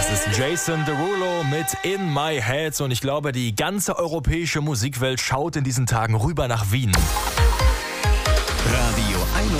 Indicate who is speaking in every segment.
Speaker 1: Das ist Jason Derulo mit In My Head und ich glaube, die ganze europäische Musikwelt schaut in diesen Tagen rüber nach Wien.
Speaker 2: Radio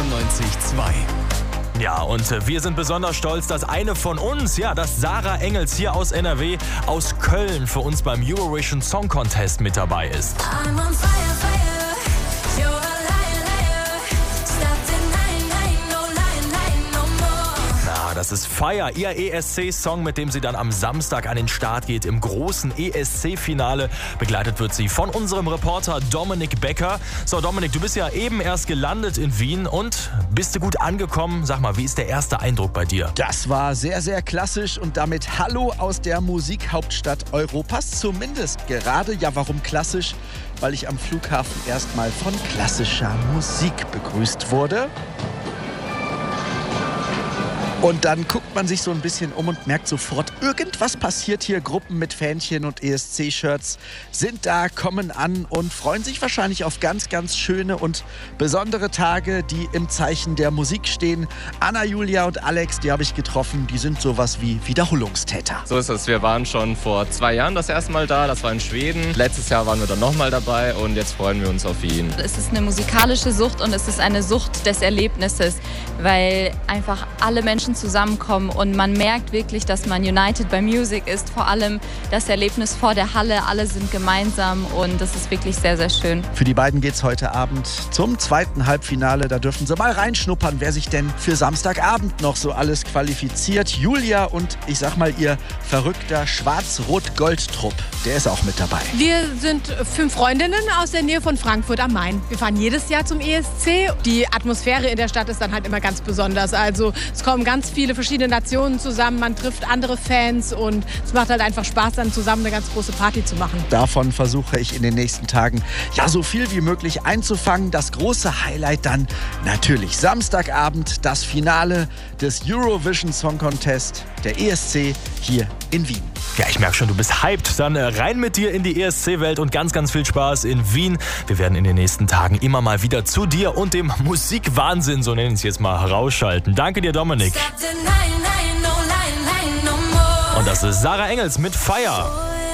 Speaker 2: 91.2.
Speaker 1: Ja, und wir sind besonders stolz, dass eine von uns, dass Sarah Engels hier aus NRW, aus Köln für uns beim Eurovision Song Contest mit dabei ist.
Speaker 3: I'm on fire, fire. You're a liar, liar. Stop denying, lying, no lying, lying, no more.
Speaker 1: Das ist Fire, ihr ESC-Song, mit dem sie dann am Samstag an den Start geht im großen ESC-Finale. Begleitet wird sie von unserem Reporter Dominik Becker. So Dominik, du bist ja eben erst gelandet in Wien und bist du gut angekommen? Sag mal, wie ist der erste Eindruck bei dir?
Speaker 4: Das war sehr, sehr klassisch und damit Hallo aus der Musikhauptstadt Europas. Zumindest gerade. Ja, warum klassisch? Weil ich am Flughafen erstmal von klassischer Musik begrüßt wurde. Und dann guckt man sich so ein bisschen um und merkt sofort, irgendwas passiert hier. Gruppen mit Fähnchen und ESC-Shirts sind da, kommen an und freuen sich wahrscheinlich auf ganz, ganz schöne und besondere Tage, die im Zeichen der Musik stehen. Anna, Julia und Alex, die habe ich getroffen, die sind sowas wie Wiederholungstäter.
Speaker 5: So ist es. Wir waren schon vor 2 Jahren das erste Mal da. Das war in Schweden. Letztes Jahr waren wir dann nochmal dabei und jetzt freuen wir uns auf Wien.
Speaker 6: Es ist eine musikalische Sucht und es ist eine Sucht des Erlebnisses, weil einfach alle Menschen zusammenkommen und man merkt wirklich, dass man united by music ist. Vor allem das Erlebnis vor der Halle, alle sind gemeinsam und das ist wirklich sehr, sehr schön.
Speaker 4: Für die beiden geht's heute Abend zum zweiten Halbfinale. Da dürfen sie mal reinschnuppern, wer sich denn für Samstagabend noch so alles qualifiziert. Julia und ich sag mal ihr verrückter Schwarz-Rot-Gold-Trupp, der ist auch mit dabei.
Speaker 7: Wir sind 5 Freundinnen aus der Nähe von Frankfurt am Main. Wir fahren jedes Jahr zum ESC. Die Atmosphäre in der Stadt ist dann halt immer ganz besonders. Also es kommen ganz viele verschiedene Nationen zusammen, man trifft andere Fans und es macht halt einfach Spaß, dann zusammen eine ganz große Party zu machen.
Speaker 4: Davon versuche ich in den nächsten Tagen so viel wie möglich einzufangen. Das große Highlight dann natürlich Samstagabend, das Finale des Eurovision Song Contest, der ESC hier in Wien.
Speaker 1: Ja, ich merke schon, du bist hyped. Dann rein mit dir in die ESC-Welt und ganz, ganz viel Spaß in Wien. Wir werden in den nächsten Tagen immer mal wieder zu dir und dem Musikwahnsinn, so nennen wir es jetzt mal, rausschalten. Danke dir, Dominik.
Speaker 3: Stop denying, lying, no lying, lying, no more.
Speaker 1: Und das ist Sarah Engels mit Fire.